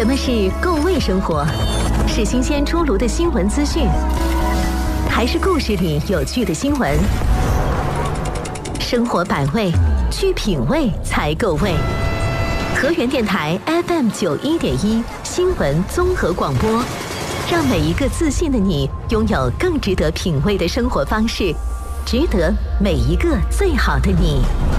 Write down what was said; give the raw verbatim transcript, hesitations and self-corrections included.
什么是够味生活？是新鲜出炉的新闻资讯，还是故事里有趣的新闻？生活百味，去品味才够味。河源电台 F M 九一点一新闻综合广播，让每一个自信的你拥有更值得品味的生活方式，值得每一个最好的你。